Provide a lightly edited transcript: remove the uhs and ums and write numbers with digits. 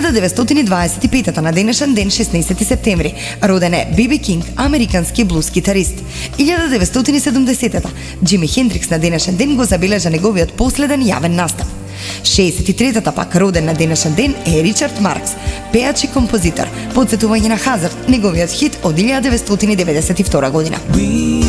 1925 на денешен ден 16 септември роден е Биби Кинг, американски блуз китарист. 1970 Џими Хендрикс на денешен ден го забележа неговиот последен јавен настап. 63-та пак роден на денешен ден е Ричард Маркс, пеач и композитор, подсетување на Хазард, неговиот хит од 1992 година.